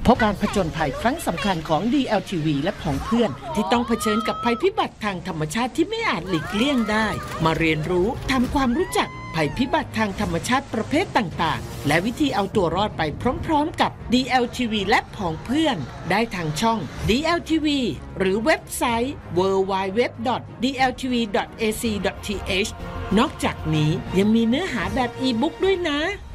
พบการผจญภัยครั้งสำคัญของ DLTV และผองเพื่อนที่ต้องเผชิญกับภัยพิบัติทางธรรมชาติที่ไม่อาจหลีกเลี่ยงได้มาเรียนรู้ทำความรู้จักภัยพิบัติทางธรรมชาติประเภทต่างๆและวิธีเอาตัวรอดไปพร้อมๆกับ DLTV และผองเพื่อนได้ทางช่อง DLTV หรือเว็บไซต์ www.dltv.ac.th นอกจากนี้ยังมีเนื้อหาแบบอีบุ๊กด้วยนะ